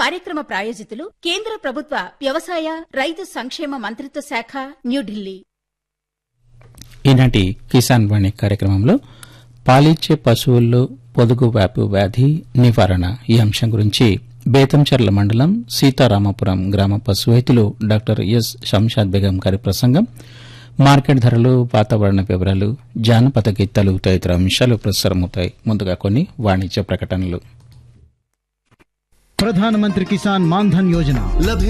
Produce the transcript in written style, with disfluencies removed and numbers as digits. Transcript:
కార్యక్రమ ప్రాయోజితులు కేంద్ర ప్రభుత్వ వ్యవసాయ రైతు సంక్షేమ మంత్రిత్వ శాఖ, న్యూఢిల్లీ. ఈనాటి కిసాన్ వాణి కార్యక్రమంలో పాలిచ్చే పశువుల్లో పొదుగు వ్యాపు వ్యాధి నివారణ ఈ అంశం గురించి బేతంచెర్ల మండలం సీతారామపురం గ్రామ పశు వైద్యులు డాక్టర్ ఎస్ శంషాద్ బేగం గారి ప్రసంగం, మార్కెట్ ధరలు, వాతావరణ వివరాలు, జానపద గీతాలు తదితర అంశాలు ప్రసారమవుతాయి. ముందుగా కొన్ని వాణిజ్య ప్రకటనలు. ప్రధానమంత్రి కిసాన్ మాన్ ధన్ యోజన